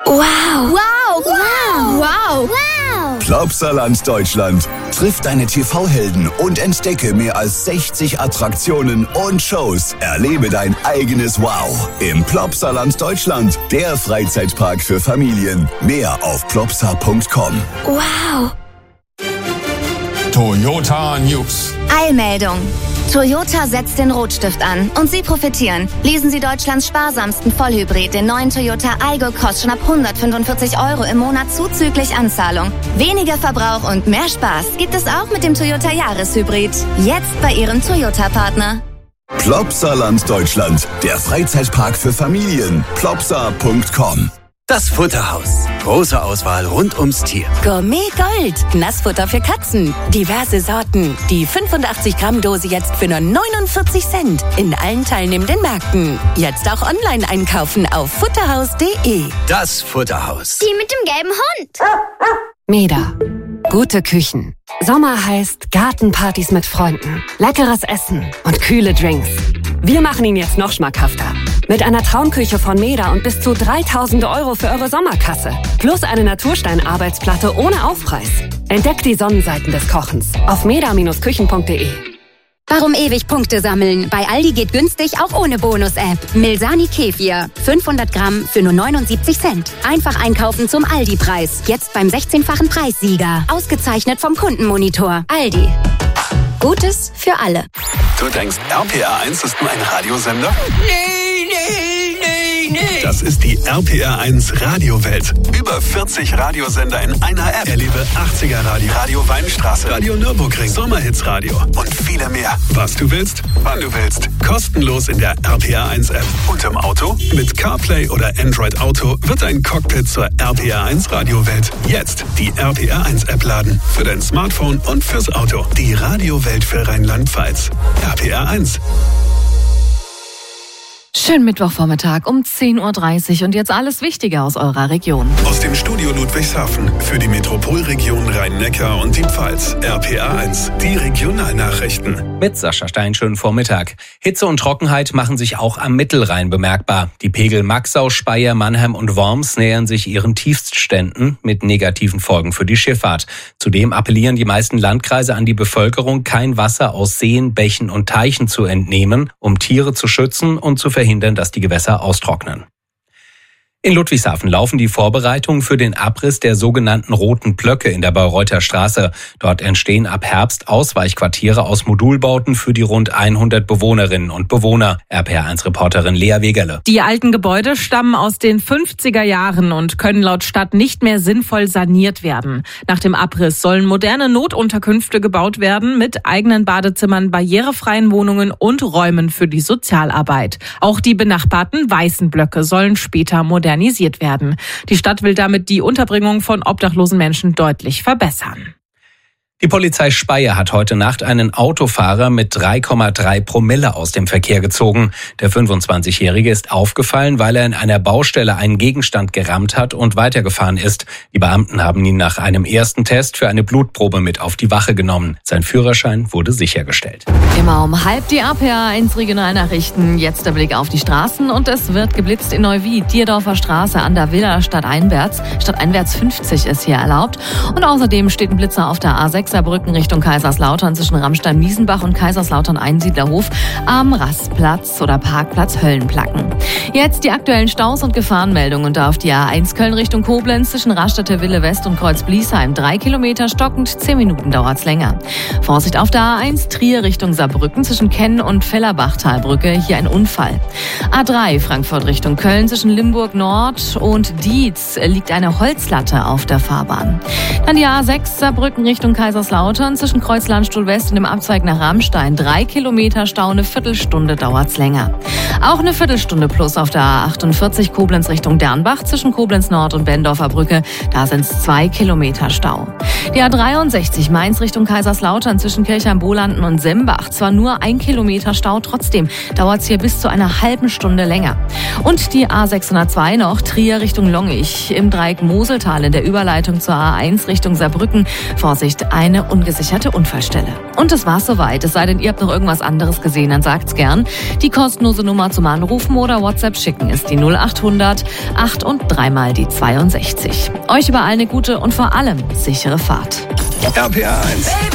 Wow. Wow. Wow. Wow. Wow. Plopsaland Deutschland. Triff deine TV-Helden und entdecke mehr als 60 Attraktionen und Shows. Erlebe dein eigenes Wow im Plopsaland Deutschland. Der Freizeitpark für Familien. Mehr auf plopsa.com. Wow. Toyota News. Eilmeldung. Toyota setzt den Rotstift an und Sie profitieren. Lesen Sie Deutschlands sparsamsten Vollhybrid, den neuen Toyota Aygo, kostet schon ab 145 € im Monat zuzüglich Anzahlung. Weniger Verbrauch und mehr Spaß gibt es auch mit dem Toyota Jahreshybrid. Jetzt bei Ihrem Toyota-Partner. Plopsaland Deutschland. Der Freizeitpark für Familien. plopsa.com. Das Futterhaus. Große Auswahl rund ums Tier. Gourmet Gold. Nassfutter für Katzen. Diverse Sorten. Die 85-Gramm-Dose jetzt für nur 49 Cent. In allen teilnehmenden Märkten. Jetzt auch online einkaufen auf futterhaus.de. Das Futterhaus. Die mit dem gelben Hund. Meda. Gute Küchen. Sommer heißt Gartenpartys mit Freunden, leckeres Essen und kühle Drinks. Wir machen ihn jetzt noch schmackhafter. Mit einer Traumküche von Meda und bis zu 3.000 € für eure Sommerkasse. Plus eine Naturstein-Arbeitsplatte ohne Aufpreis. Entdeckt die Sonnenseiten des Kochens auf meda-küchen.de. Warum ewig Punkte sammeln? Bei Aldi geht günstig auch ohne Bonus-App. Milsani Kefir. 500 Gramm für nur 79 Cent. Einfach einkaufen zum Aldi-Preis. Jetzt beim 16-fachen Preissieger. Ausgezeichnet vom Kundenmonitor. Aldi. Gutes für alle. Du denkst, RPR1 ist nur ein Radiosender? Nee. Das ist die RPR1 Radiowelt. Über 40 Radiosender in einer App. Erlebe 80er Radio, Radio Weinstraße, Radio Nürburgring, Sommerhits Radio und viele mehr. Was du willst, wann du willst. Kostenlos in der RPR1 App. Und im Auto? Mit CarPlay oder Android Auto wird dein Cockpit zur RPR1 Radiowelt. Jetzt die RPR1 App laden. Für dein Smartphone und fürs Auto. Die Radiowelt für Rheinland-Pfalz. RPR1. Schönen Mittwochvormittag um 10.30 Uhr und jetzt alles Wichtige aus eurer Region. Aus dem Studio Ludwigshafen für die Metropolregion Rhein-Neckar und die Pfalz. RPR1, die Regionalnachrichten. Mit Sascha Stein, schönen Vormittag. Hitze und Trockenheit machen sich auch am Mittelrhein bemerkbar. Die Pegel Maxau, Speyer, Mannheim und Worms nähern sich ihren Tiefstständen mit negativen Folgen für die Schifffahrt. Zudem appellieren die meisten Landkreise an die Bevölkerung, kein Wasser aus Seen, Bächen und Teichen zu entnehmen, um Tiere zu schützen und zu verhindern, dass die Gewässer austrocknen. In Ludwigshafen laufen die Vorbereitungen für den Abriss der sogenannten Roten Blöcke in der Bayreuther Straße. Dort entstehen ab Herbst Ausweichquartiere aus Modulbauten für die rund 100 Bewohnerinnen und Bewohner. RPR1-Reporterin Lea Wegerle. Die alten Gebäude stammen aus den 50er Jahren und können laut Stadt nicht mehr sinnvoll saniert werden. Nach dem Abriss sollen moderne Notunterkünfte gebaut werden mit eigenen Badezimmern, barrierefreien Wohnungen und Räumen für die Sozialarbeit. Auch die benachbarten weißen Blöcke sollen später modernisiert werden. Die Stadt will damit die Unterbringung von obdachlosen Menschen deutlich verbessern. Die Polizei Speyer hat heute Nacht einen Autofahrer mit 3,3 Promille aus dem Verkehr gezogen. Der 25-Jährige ist aufgefallen, weil er in einer Baustelle einen Gegenstand gerammt hat und weitergefahren ist. Die Beamten haben ihn nach einem ersten Test für eine Blutprobe mit auf die Wache genommen. Sein Führerschein wurde sichergestellt. Immer um halb die RPR1 Regionalnachrichten. Jetzt der Blick auf die Straßen und es wird geblitzt in Neuwied, Dierdorfer Straße an der Villa stadteinwärts. Stadteinwärts 50 ist hier erlaubt. Und außerdem steht ein Blitzer auf der A6 Saarbrücken Richtung Kaiserslautern zwischen Ramstein-Miesenbach und Kaiserslautern-Einsiedlerhof am Rastplatz oder Parkplatz Höllenplacken. Jetzt die aktuellen Staus und Gefahrenmeldungen da auf die A1 Köln Richtung Koblenz zwischen Raststätte Wille West und Kreuz-Bliesheim. 3 Kilometer stockend, 10 Minuten dauert's länger. Vorsicht auf der A1 Trier Richtung Saarbrücken zwischen Kenn und Fellerbachtalbrücke. Hier ein Unfall. A3 Frankfurt Richtung Köln zwischen Limburg Nord und Dietz liegt eine Holzlatte auf der Fahrbahn. Dann die A6 Saarbrücken Richtung Kaiserslautern zwischen Kreuz-Landstuhl West und dem Abzweig nach Rammstein. 3 Kilometer Stau, eine Viertelstunde dauert's länger. Auch eine Viertelstunde plus auf der A48 Koblenz Richtung Dernbach zwischen Koblenz Nord und Bendorfer Brücke. Da sind's 2 Kilometer Stau. Die A63 Mainz Richtung Kaiserslautern zwischen Kirchheim-Bolanden und Sembach. Zwar nur 1 Kilometer Stau, trotzdem dauert's hier bis zu einer halben Stunde länger. Und die A602 noch Trier Richtung Longich im Dreieck Moseltal in der Überleitung zur A1 Richtung Saarbrücken. Vorsicht, eine eine ungesicherte Unfallstelle. Und das war's soweit. Es sei denn, ihr habt noch irgendwas anderes gesehen, dann sagt's gern. Die kostenlose Nummer zum Anrufen oder WhatsApp schicken ist die 0800 8 und 3 mal die 62. Euch überall eine gute und vor allem sichere Fahrt. RPA 1.